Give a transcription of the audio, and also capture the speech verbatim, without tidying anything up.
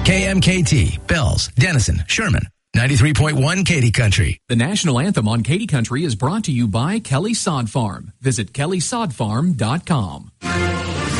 K M K T, Bells, Denison, Sherman. ninety-three point one Katy Country. The national anthem on Katy Country is brought to you by Kelly Sod Farm. Visit kelly sod farm dot com.